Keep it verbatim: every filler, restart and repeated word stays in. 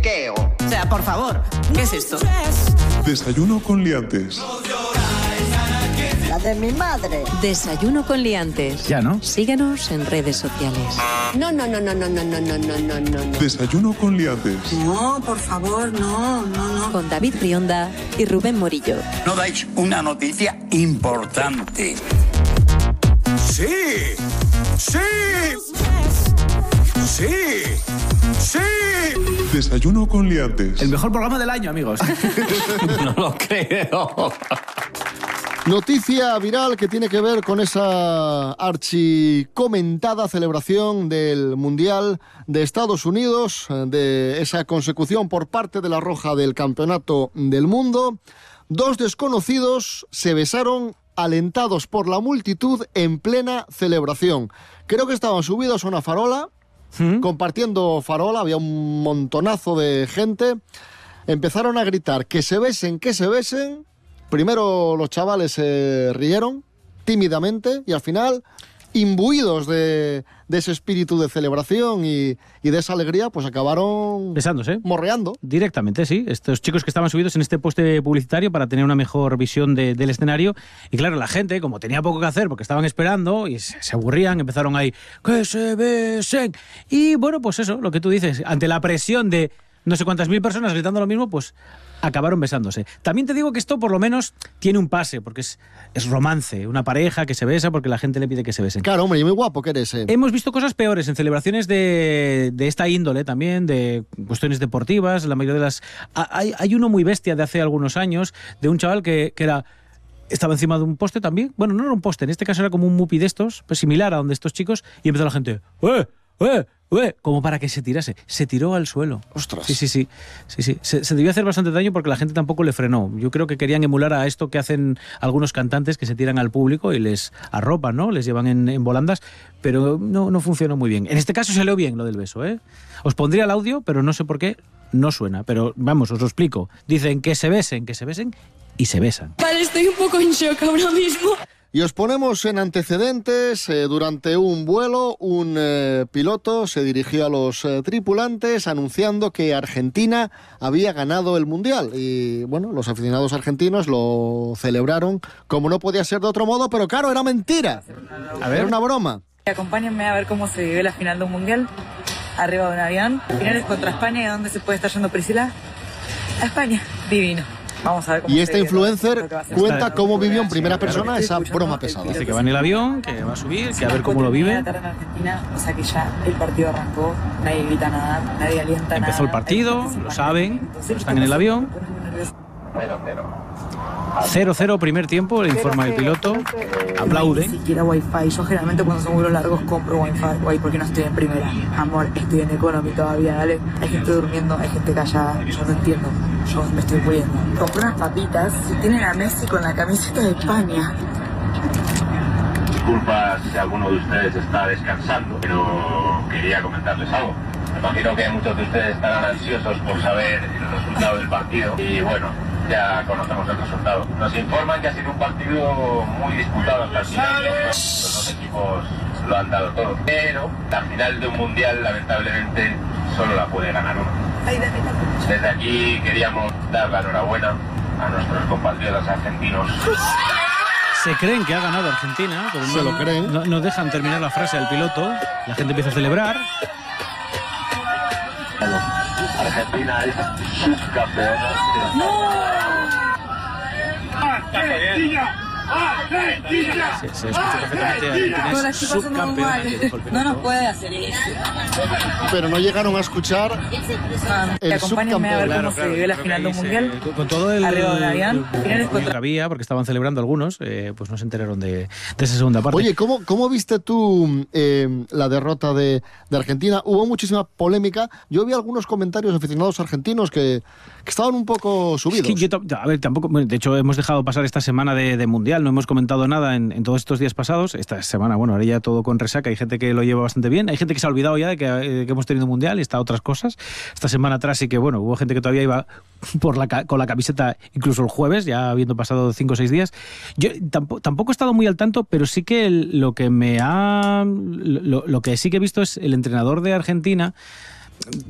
psiqueo. O sea, por favor, ¿qué es esto? Desayuno con liantes. La de mi madre. Desayuno con liantes. Ya, ¿no? Síguenos en redes sociales. No, no, no, no, no, no, no, no, no, no, no. Desayuno con liantes. No, por favor, no, no, no. Con David Rionda y Rubén Morillo. No dais una noticia importante. ¡Sí! ¡Sí! ¡Sí! ¡Sí! Desayuno con liantes. El mejor programa del año, amigos. No lo creo. Noticia viral que tiene que ver con esa archicomentada celebración del Mundial de Estados Unidos, de esa consecución por parte de la Roja del Campeonato del Mundo. Dos desconocidos se besaron alentados por la multitud en plena celebración. Creo que estaban subidos a una farola, ¿Mm? compartiendo farola, había un montonazo de gente. Empezaron a gritar que se besen, que se besen. Primero los chavales se rieron tímidamente y al final, imbuidos de, de ese espíritu de celebración y, y de esa alegría, pues acabaron besándose, morreando. Directamente, sí. Estos chicos que estaban subidos en este poste publicitario para tener una mejor visión de, del escenario. Y claro, la gente, como tenía poco que hacer porque estaban esperando y se, se aburrían, empezaron ahí, ¡que se besen! Y bueno, pues eso, lo que tú dices, ante la presión de no sé cuántas mil personas gritando lo mismo, pues acabaron besándose. También te digo que esto por lo menos tiene un pase, porque es, es romance, una pareja que se besa porque la gente le pide que se besen. Claro, hombre, y muy guapo que eres. Eh. Hemos visto cosas peores en celebraciones de, de esta índole también, de cuestiones deportivas, la mayoría de las... Hay, hay uno muy bestia de hace algunos años, de un chaval que, que era... Estaba encima de un poste también. Bueno, no era un poste, en este caso era como un mupi de estos, pues similar a donde estos chicos, y empezó la gente... ¡Eh! ¡Eh! ¡Eh! Como para que se tirase. Se tiró al suelo. ¡Ostras! Sí, sí, sí. sí, sí. Se, se debió hacer bastante daño porque la gente tampoco le frenó. Yo creo que querían emular a esto que hacen algunos cantantes que se tiran al público y les arropan, ¿no? Les llevan en, en volandas, pero no, no funcionó muy bien. En este caso salió bien lo del beso, ¿eh? Os pondría el audio, pero no sé por qué no suena. Pero vamos, os lo explico. Dicen que se besen, que se besen y se besan. Vale, estoy un poco en shock ahora mismo. Y os ponemos en antecedentes. Eh, durante un vuelo, un eh, piloto se dirigió a los eh, tripulantes anunciando que Argentina había ganado el Mundial. Y bueno, los aficionados argentinos lo celebraron como no podía ser de otro modo, pero claro, era mentira. A ver. Era una broma. Acompáñenme a ver cómo se vive la final de un Mundial arriba de un avión. Finales contra España. ¿Y a dónde se puede estar yendo Priscila? A España. Divino. Vamos a ver cómo y esta influencer cuenta cómo vivió en primera sí, persona esa broma pesada. Dice que va en el avión, que va a subir, que a ver cómo lo vive. En Argentina, o sea que ya el partido arrancó, nadie grita nada, nadie alienta nada. Empezó el partido, lo saben, están en el avión. cero cero primer tiempo, le informa el piloto, aplaude. Ni siquiera wifi, yo generalmente cuando son vuelos largos compro wifi porque no estoy en primera. Amor, estoy en economy todavía, dale. Hay gente durmiendo, hay gente callada, yo no entiendo, yo me estoy muriendo. Compré unas papitas y tienen a Messi con la camiseta de España. Disculpas si alguno de ustedes está descansando, pero quería comentarles algo. Me imagino que muchos de ustedes estarán ansiosos por saber el resultado del partido y bueno, ya conocemos el resultado. Nos informan que ha sido un partido muy disputado hasta el final. Los dos equipos lo han dado todo, pero la final de un mundial lamentablemente solo la puede ganar uno. Desde aquí queríamos dar la enhorabuena a nuestros compatriotas argentinos. Se creen que ha ganado Argentina, pero no, se lo creen. No, no dejan terminar la frase del piloto. La gente empieza a celebrar. Argentina es subcampeona. ¡No! ¡Argentina! ¡Argentina! Se, se escucha perfectamente. Argentina es subcampeona. No nos puede hacer eso. Pero no llegaron a escuchar el Acompáñenme a ver cómo claro, se claro, vive la final de un mundial. Con, con todo el, arriba de un avión. el contra... que había, porque estaban celebrando algunos, eh, pues no se enteraron de, de esa segunda parte. Oye, ¿cómo, cómo viste tú eh, la derrota de, de Argentina? Hubo muchísima polémica. Yo vi algunos comentarios de aficionados argentinos que, que estaban un poco subidos. Es que yo, a ver, tampoco, bueno, de hecho hemos dejado pasar esta semana de, de mundial, no hemos comentado nada en, en todos estos días pasados. Esta semana, bueno, ahora ya todo con resaca, hay gente que lo lleva bastante bien, hay gente que se ha olvidado ya de que, de que hemos tenido mundial y está otras cosas. Esta semana atrás sí que, bueno, hubo gente que todavía iba por la, con la camiseta incluso el jueves, ya habiendo pasado cinco o seis días. Yo tampoco, tampoco he estado muy al tanto, pero sí que el, lo que me ha... Lo, lo que sí que he visto es el entrenador de Argentina